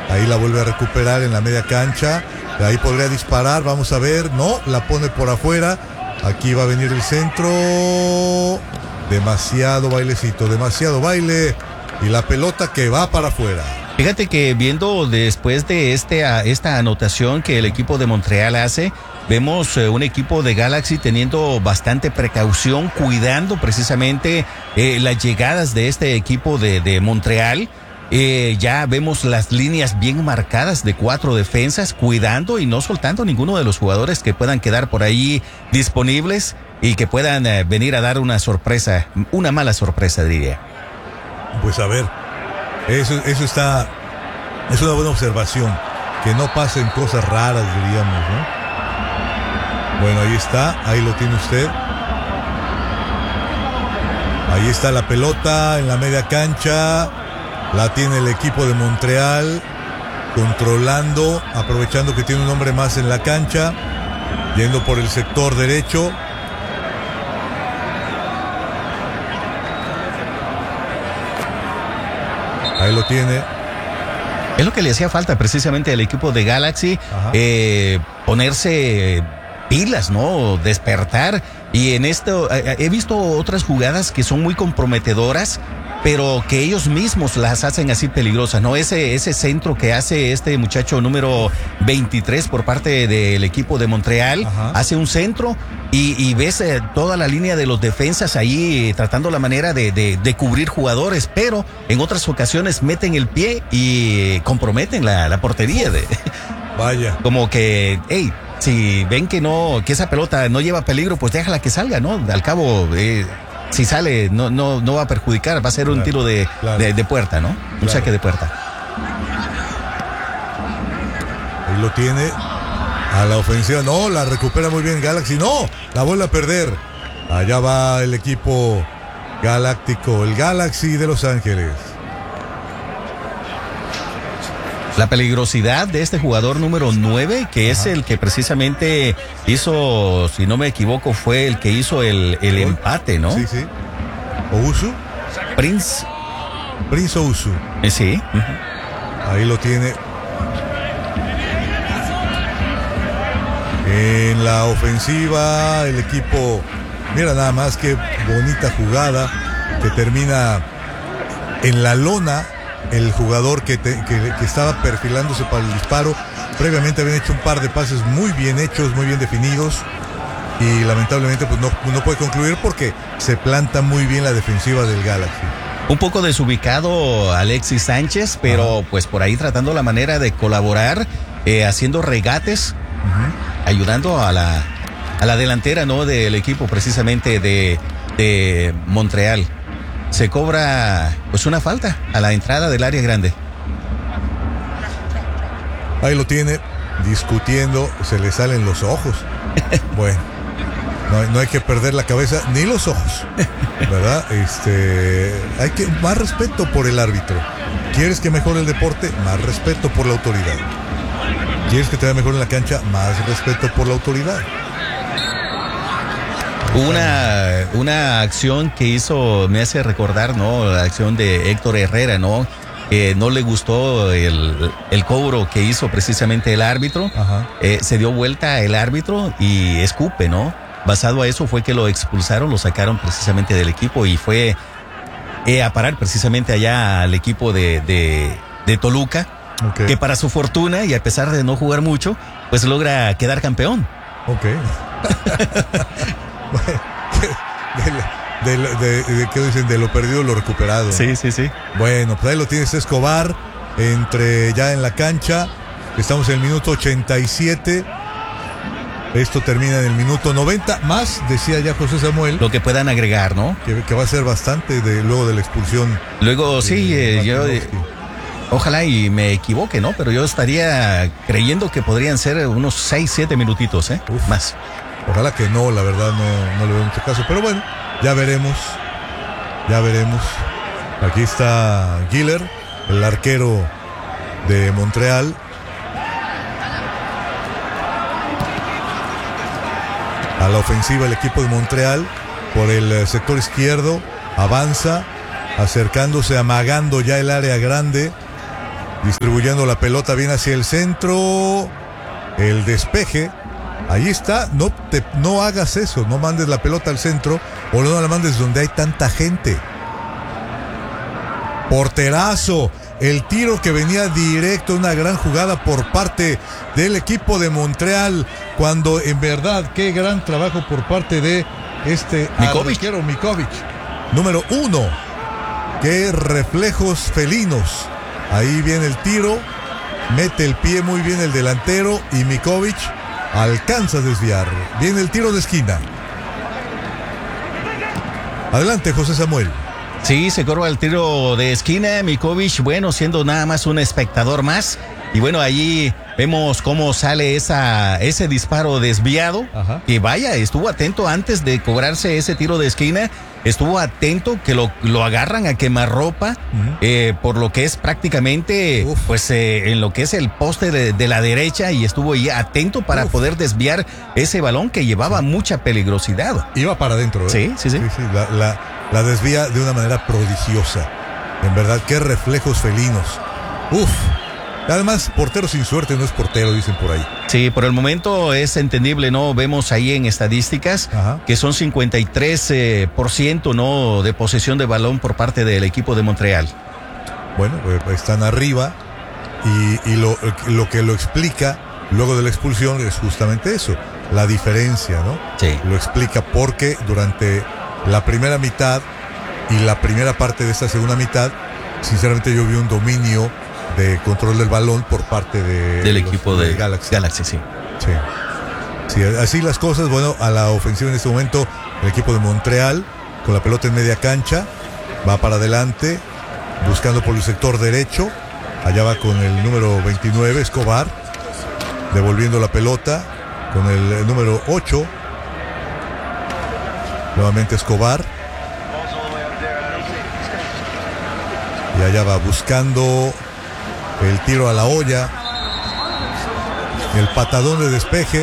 Ahí la vuelve a recuperar en la media cancha. De ahí podría disparar, vamos a ver. No, la pone por afuera. Aquí va a venir el centro. Demasiado bailecito, demasiado baile. Y la pelota que va para afuera. Fíjate que viendo después de esta anotación que el equipo de Montreal hace, vemos un equipo de Galaxy teniendo bastante precaución, cuidando precisamente las llegadas de este equipo de Montreal. Ya vemos las líneas bien marcadas de 4 defensas, cuidando y no soltando ninguno de los jugadores que puedan quedar por ahí disponibles y que puedan venir a dar una sorpresa, una mala sorpresa, diría. Pues a ver, eso está, es una buena observación, que no pasen cosas raras, diríamos, ¿no? Bueno, ahí está, ahí lo tiene usted. Ahí está la pelota en la media cancha. La tiene el equipo de Montreal, controlando, aprovechando que tiene un hombre más en la cancha, yendo por el sector derecho. Ahí lo tiene. Es lo que le hacía falta precisamente al equipo de Galaxy, ponerse pilas, ¿no? Despertar. Y en esto he visto otras jugadas que son muy comprometedoras, pero que ellos mismos las hacen así peligrosas, ¿no? Ese centro que hace este muchacho número 23 por parte del equipo de Montreal, hace un centro y ves toda la línea de los defensas ahí tratando la manera de cubrir jugadores, pero en otras ocasiones meten el pie y comprometen la portería. Vaya. Como que, hey, si ven que esa pelota no lleva peligro, pues déjala que salga, ¿no? Al cabo, si sale, no va a perjudicar, va a ser un tiro de puerta, ¿no? Un saque de puerta. Ahí lo tiene. A la ofensiva, no, la recupera muy bien Galaxy, no, la vuelve a perder. Allá va el equipo galáctico, el Galaxy de Los Ángeles. La peligrosidad de este jugador número 9, que es el que precisamente hizo, si no me equivoco, fue el que hizo el empate, ¿no? Sí, sí. ¿Owusu? Prince Owusu. Sí. Ahí lo tiene. En la ofensiva, el equipo, mira nada más qué bonita jugada, que termina en la lona. El jugador que estaba perfilándose para el disparo, previamente habían hecho un par de pases muy bien hechos, muy bien definidos, y lamentablemente pues no puede concluir porque se planta muy bien la defensiva del Galaxy. Un poco desubicado Alexis Sánchez, pero pues por ahí tratando la manera de colaborar, haciendo regates, ayudando a la delantera, ¿no? Del equipo precisamente de Montreal. Se cobra pues una falta a la entrada del área grande. Ahí lo tiene, discutiendo, se le salen los ojos. Bueno, no hay que perder la cabeza ni los ojos, ¿verdad? Hay que más respeto por el árbitro. ¿Quieres que mejore el deporte? Más respeto por la autoridad. ¿Quieres que te vaya mejor en la cancha? Más respeto por la autoridad. Una acción que hizo, me hace recordar, ¿no? La acción de Héctor Herrera, ¿no? No le gustó el cobro que hizo precisamente el árbitro. Se dio vuelta el árbitro y escupe, ¿no? Basado a eso fue que lo expulsaron, lo sacaron precisamente del equipo y fue a parar precisamente allá al equipo de Toluca, que para su fortuna y a pesar de no jugar mucho, pues logra quedar campeón. ¿Qué dicen? De lo perdido, lo recuperado. Sí. Bueno, pues ahí lo tienes, Escobar, ya en la cancha. Estamos en el minuto 87. Esto termina en el minuto 90. Más, decía ya José Samuel. Lo que puedan agregar, ¿no? Que va a ser bastante luego de la expulsión. Luego, yo... Ojalá y me equivoque, ¿no? Pero yo estaría creyendo que podrían ser unos 6-7 minutitos, más. Ojalá que no, la verdad no le veo mucho caso. Pero bueno, ya veremos. Aquí está Giller, el arquero de Montreal. A la ofensiva el equipo de Montreal por el sector izquierdo. Avanza, acercándose, amagando ya el área grande. distribuyendo la pelota bien hacia el centro. El despeje. Ahí está. No hagas eso. No mandes la pelota al centro o no la mandes donde hay tanta gente. Porterazo. El tiro que venía directo, una gran jugada por parte del equipo de Montreal, cuando en verdad, qué gran trabajo por parte de Mikovic. Número 1. Qué reflejos felinos. Ahí viene el tiro, mete el pie muy bien el delantero y Mikovic alcanza a desviar. Viene el tiro de esquina. Adelante, José Samuel. Sí, se corre el tiro de esquina. Mikovic, bueno, siendo nada más un espectador más. Y bueno, allí vemos cómo sale ese disparo desviado. Ajá. Que vaya, estuvo atento antes de cobrarse ese tiro de esquina. Estuvo atento que lo agarran a quemarropa, por lo que es prácticamente, pues en lo que es el poste de la derecha, y estuvo ahí atento para poder desviar ese balón que llevaba mucha peligrosidad. Iba para adentro, ¿eh? Sí. La desvía de una manera prodigiosa. En verdad, qué reflejos felinos. Además, portero sin suerte no es portero, dicen por ahí. Sí, por el momento es entendible, ¿no? Vemos ahí en estadísticas que son 53%, ¿no?, de posesión de balón por parte del equipo de Montreal. Bueno, están arriba y lo que lo explica luego de la expulsión es justamente eso, la diferencia, ¿no? Sí. Lo explica porque durante la primera mitad y la primera parte de esta segunda mitad, sinceramente yo vi un dominio de control del balón por parte del equipo de Galaxy, sí. Sí, así las cosas. Bueno, a la ofensiva en este momento el equipo de Montreal con la pelota en media cancha va para adelante buscando por el sector derecho. Allá va con el número 29 Escobar, devolviendo la pelota con el número 8 nuevamente Escobar, y allá va buscando el tiro a la olla, el patadón de despeje.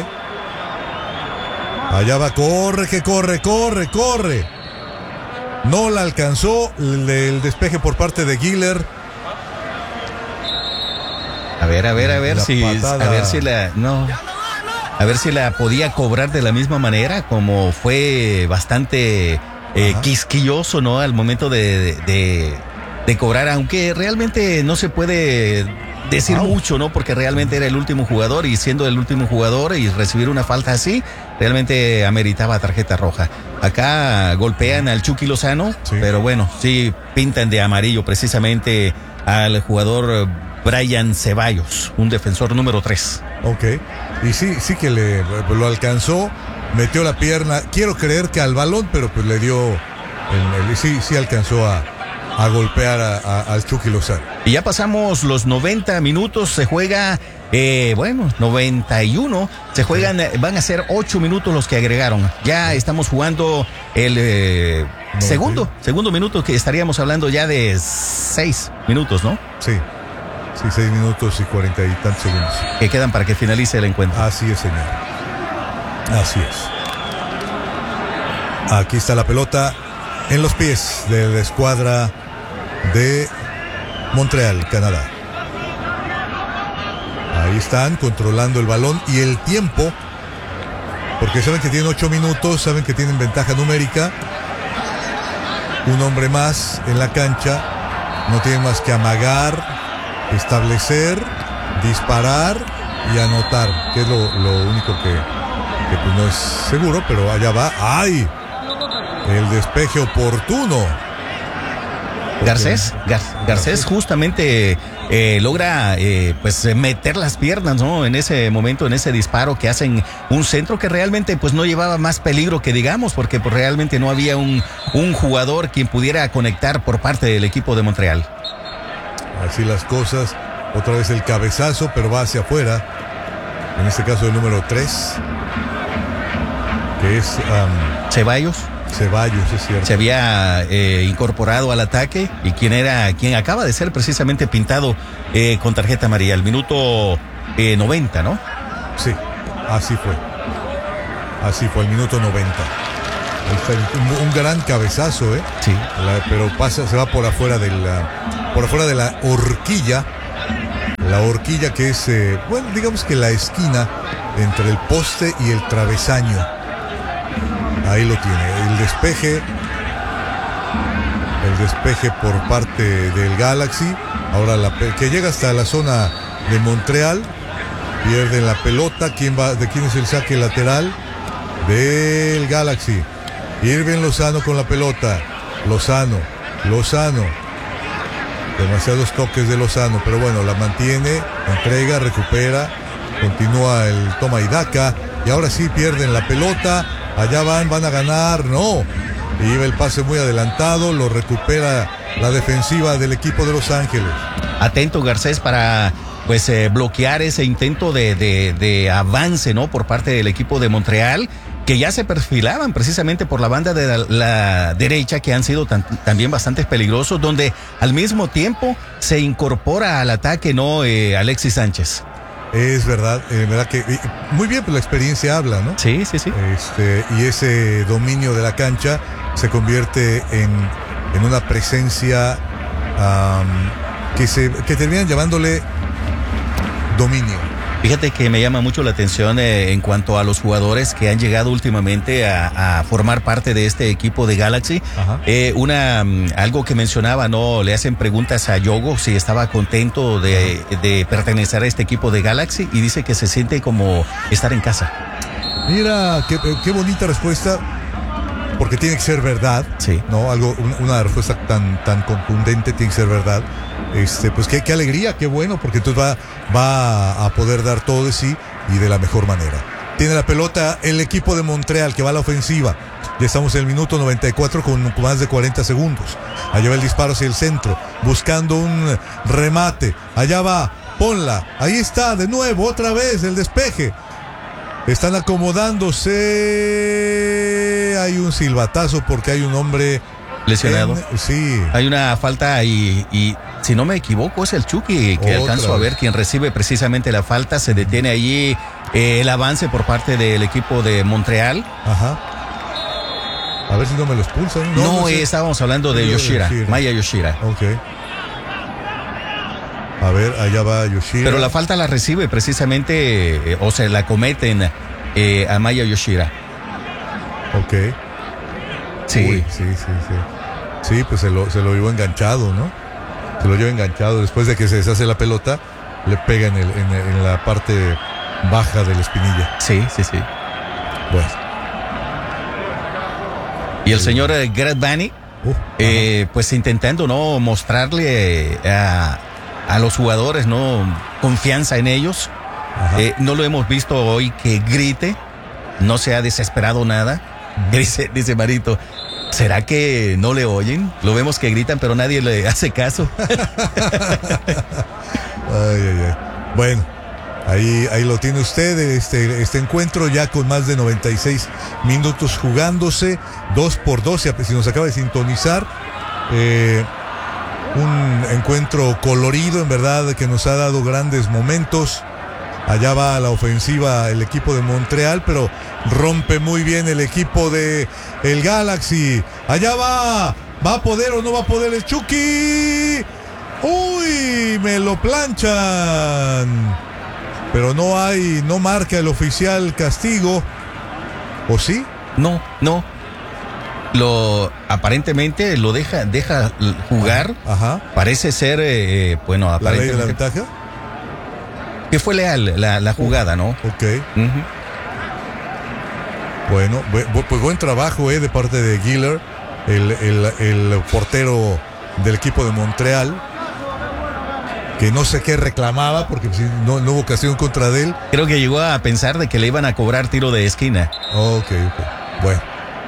Allá va, corre. No la alcanzó el despeje por parte de Giller. A ver si la podía cobrar de la misma manera, como fue bastante quisquilloso, ¿no?, al momento de cobrar, aunque realmente no se puede decir mucho, ¿no?, porque realmente era el último jugador, y siendo el último jugador y recibir una falta así, realmente ameritaba tarjeta roja. Acá golpean al Chucky Lozano, pero bueno, sí pintan de amarillo precisamente al jugador Brian Ceballos, un defensor número 3. Ok, y sí que lo alcanzó, metió la pierna, quiero creer que al balón, pero pues le dio, sí alcanzó a golpear al Chucky Lozano. Y ya pasamos los 90 minutos, se juega, 91, se juegan, van a ser 8 minutos los que agregaron. Ya estamos jugando el segundo minuto, que estaríamos hablando ya de 6 minutos, ¿no? Sí, 6 minutos y 40 y tantos segundos. Que quedan para que finalice el encuentro. Así es, señor. Así es. Aquí está la pelota en los pies de la escuadra de Montreal, Canadá. Ahí están controlando el balón y el tiempo, porque saben que tienen 8 minutos, saben que tienen ventaja numérica. Un hombre más en la cancha, no tienen más que amagar, establecer, disparar y anotar, que es lo único que pues no es seguro, pero allá va. ¡Ay! El despeje oportuno. Garcés justamente logra pues meter las piernas, ¿no?, en ese momento, en ese disparo, que hacen un centro que realmente pues no llevaba más peligro que digamos, porque pues realmente no había un jugador quien pudiera conectar por parte del equipo de Montreal. Así las cosas. Otra vez el cabezazo, pero va hacia afuera, en este caso el número 3, que es Ceballos, es cierto. Se había incorporado al ataque, y quien acaba de ser precisamente pintado con tarjeta amarilla, el minuto 90, ¿no? Sí, así fue el minuto 90. Un gran cabezazo, Sí. Pero se va por afuera de la horquilla la horquilla que es, bueno, digamos que la esquina entre el poste y el travesaño. Ahí lo tiene, el despeje por parte del Galaxy. Ahora que llega hasta la zona de Montreal, pierden la pelota. ¿De quién es el saque lateral? Del Galaxy. Irving Lozano con la pelota. Lozano. Demasiados toques de Lozano, pero bueno, la mantiene, entrega, recupera, continúa el toma y daca, y ahora sí pierden la pelota. Allá van a ganar, no. Y iba el pase muy adelantado, lo recupera la defensiva del equipo de Los Ángeles. Atento Garcés para pues bloquear ese intento de avance, ¿no? Por parte del equipo de Montreal, que ya se perfilaban precisamente por la banda de la derecha, que han sido también bastante peligrosos, donde al mismo tiempo se incorpora al ataque, ¿no? Alexis Sánchez. Es verdad que muy bien, pues la experiencia habla, ¿no? Sí. Y ese dominio de la cancha se convierte en una presencia que terminan llamándole dominio. Fíjate que me llama mucho la atención en cuanto a los jugadores que han llegado últimamente a formar parte de este equipo de Galaxy. Algo que mencionaba, ¿no? Le hacen preguntas a Yogo si estaba contento de pertenecer a este equipo de Galaxy, y dice que se siente como estar en casa. Mira, qué bonita respuesta, porque tiene que ser verdad, sí, ¿no? Una respuesta tan contundente tiene que ser verdad. Pues qué alegría, qué bueno, porque entonces va a poder dar todo de sí y de la mejor manera. Tiene la pelota el equipo de Montreal, que va a la ofensiva. Ya estamos en el minuto 94 con más de 40 segundos. Allá va el disparo hacia el centro, buscando un remate. Allá va, ponla. Ahí está, de nuevo, otra vez el despeje. Están acomodándose. Hay un silbatazo porque hay un hombre lesionado. Sí. Hay una falta y si no me equivoco es el Chucky que alcanzo a ver quien recibe precisamente la falta. Se detiene allí el avance por parte del equipo de Montreal. Ajá. A ver si no me lo expulsan. No sé. Estábamos hablando de Yoshida, Maya Yoshida. Ok. A ver, allá va Yoshida. Pero la falta la recibe precisamente, o se la cometen a Maya Yoshida. Ok. Sí. Uy, sí. Sí, pues se lo llevó enganchado, ¿no? Se lo lleva enganchado. Después de que se deshace la pelota, le pega en la parte baja de la espinilla. Sí. Bueno. Y el señor Gareth Bale, pues intentando, ¿no? Mostrarle a los jugadores, ¿no? Confianza en ellos. No lo hemos visto hoy que grite. No se ha desesperado nada. Dice Marito, ¿será que no le oyen? Lo vemos que gritan, pero nadie le hace caso. Ay. Bueno, ahí lo tiene usted, este encuentro ya con más de 96 minutos jugándose, 2-2, si nos acaba de sintonizar. Un encuentro colorido, en verdad, que nos ha dado grandes momentos. Allá va a la ofensiva el equipo de Montreal, pero rompe muy bien el equipo de el Galaxy. Allá va a poder o no va a poder el Chucky. ¡Uy! Me lo planchan. Pero no marca el oficial castigo. ¿O sí? No. Aparentemente lo deja jugar. Ajá. Parece ser, aparentemente. ¿La ley de la ventaja? Que fue leal la jugada, ¿no? Ok. Bueno, pues buen trabajo de parte de Giller, el portero del equipo de Montreal, que no sé qué reclamaba porque no hubo ocasión contra de él. Creo que llegó a pensar de que le iban a cobrar tiro de esquina. Ok. Bueno.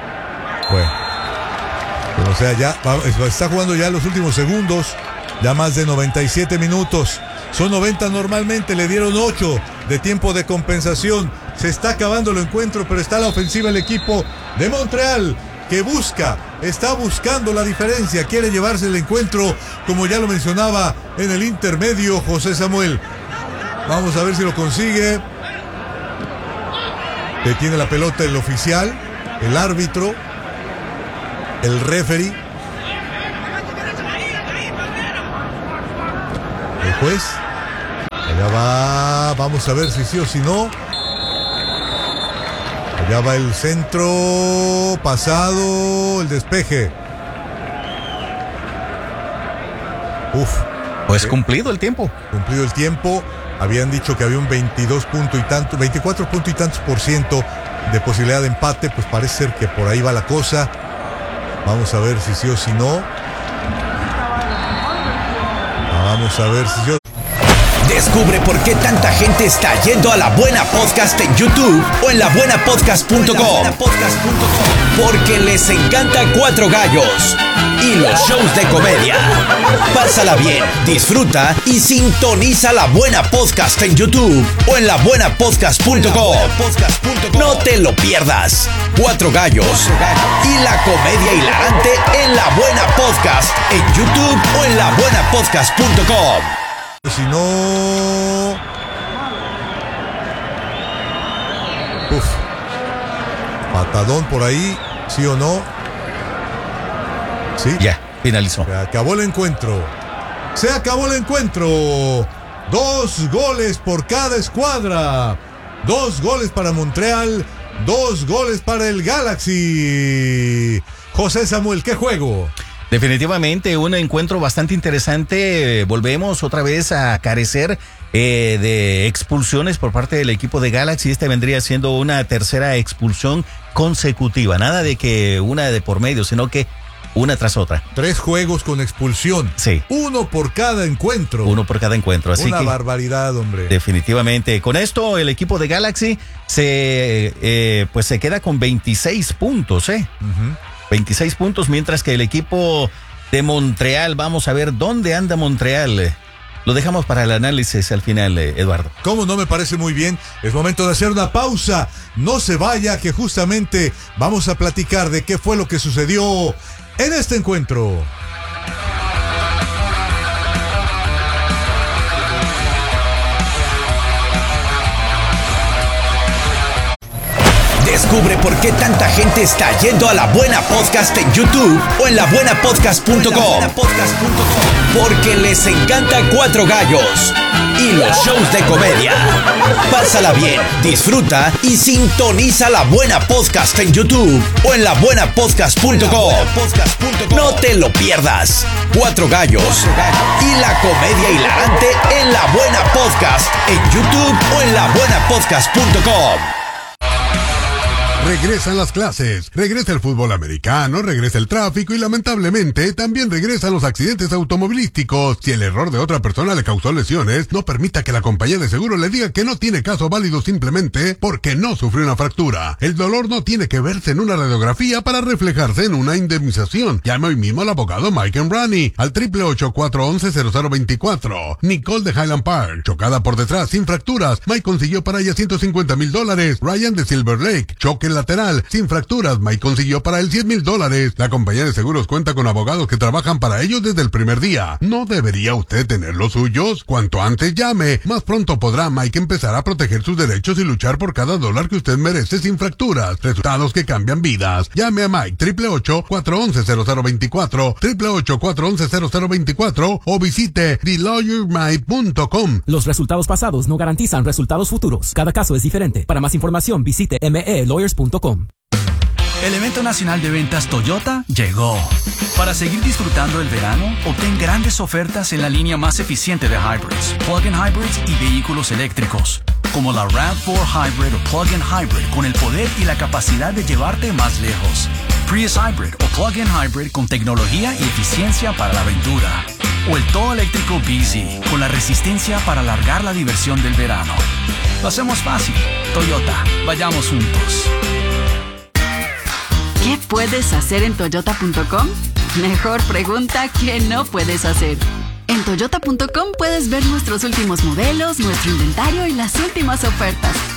Pero, o sea, ya está jugando ya los últimos segundos, ya más de 97 minutos. Son 90 normalmente, le dieron 8 de tiempo de compensación. Se está acabando el encuentro, pero está la ofensiva el equipo de Montreal, que está buscando la diferencia, quiere llevarse el encuentro, como ya lo mencionaba en el intermedio José Samuel. Vamos a ver si lo consigue. Detiene la pelota el oficial, el árbitro, el referee, el juez. Allá va, vamos a ver si sí o si no. Allá va el centro, pasado, el despeje. Pues cumplido el tiempo. Cumplido el tiempo. Habían dicho que había un 24 punto y tantos % de posibilidad de empate. Pues parece ser que por ahí va la cosa. Vamos a ver si sí o si no. Vamos a ver si yo... Descubre por qué tanta gente está yendo a La Buena Podcast en YouTube o en labuenapodcast.com. Porque les encanta Cuatro Gallos y los shows de comedia. Pásala bien, disfruta y sintoniza La Buena Podcast en YouTube o en labuenapodcast.com. No te lo pierdas. Cuatro Gallos y la comedia hilarante en La Buena Podcast en YouTube o en labuenapodcast.com. Si no... Patadón por ahí, ¿sí o no? Sí. Ya, finalizó. Se acabó el encuentro. Se acabó el encuentro. 2 goles por cada escuadra. 2 goles para Montreal. 2 goles para el Galaxy. José Samuel, ¿qué juego? Definitivamente un encuentro bastante interesante. Volvemos otra vez a carecer de expulsiones por parte del equipo de Galaxy. Este vendría siendo una tercera expulsión consecutiva. Nada de que una de por medio, sino que una tras otra. 3 juegos con expulsión. Sí. 1 por cada encuentro. 1 por cada encuentro. Así una que, barbaridad, hombre. Definitivamente. Con esto, el equipo de Galaxy pues se queda con 26 puntos, 26 puntos, mientras que el equipo de Montreal, vamos a ver dónde anda Montreal. Lo dejamos para el análisis al final, Eduardo. ¿Cómo no? Me parece muy bien. Es momento de hacer una pausa. No se vaya, que justamente vamos a platicar de qué fue lo que sucedió en este encuentro. Descubre por qué tanta gente está yendo a La Buena Podcast en YouTube o en labuenapodcast.com. Porque les encanta Cuatro Gallos y los shows de comedia. Pásala bien, disfruta y sintoniza La Buena Podcast en YouTube o en labuenapodcast.com. No te lo pierdas. Cuatro Gallos y la comedia hilarante en La Buena Podcast en YouTube o en labuenapodcast.com. Regresan las clases, regresa el fútbol americano, regresa el tráfico y lamentablemente también regresan los accidentes automovilísticos. Si el error de otra persona le causó lesiones, no permita que la compañía de seguro le diga que no tiene caso válido simplemente porque no sufrió una fractura. El dolor no tiene que verse en una radiografía para reflejarse en una indemnización. Llame hoy mismo al abogado Mike Embrani al 888-411-0024. Nicole de Highland Park, chocada por detrás sin fracturas. Mike consiguió para ella $150,000. Ryan de Silver Lake, choque lateral sin fracturas. Mike consiguió para él $100,000. La compañía de seguros cuenta con abogados que trabajan para ellos desde el primer día. ¿No debería usted tener los suyos? Cuanto antes llame, más pronto podrá Mike empezar a proteger sus derechos y luchar por cada dólar que usted merece sin fracturas. Resultados que cambian vidas. Llame a Mike 888-411-0024, 888-411-0024 o visite TheLawyerMike.com. Los resultados pasados no garantizan resultados futuros. Cada caso es diferente. Para más información visite melawyers.com. El evento nacional de ventas Toyota llegó. Para seguir disfrutando el verano, obtén grandes ofertas en la línea más eficiente de hybrids, plug-in hybrids y vehículos eléctricos, como la RAV4 Hybrid o plug-in hybrid con el poder y la capacidad de llevarte más lejos. Prius Hybrid o plug-in hybrid con tecnología y eficiencia para la aventura. O el todo eléctrico BZ con la resistencia para alargar la diversión del verano. Lo hacemos fácil. Toyota, vayamos juntos. ¿Qué puedes hacer en Toyota.com? Mejor pregunta que no puedes hacer. En Toyota.com puedes ver nuestros últimos modelos, nuestro inventario y las últimas ofertas.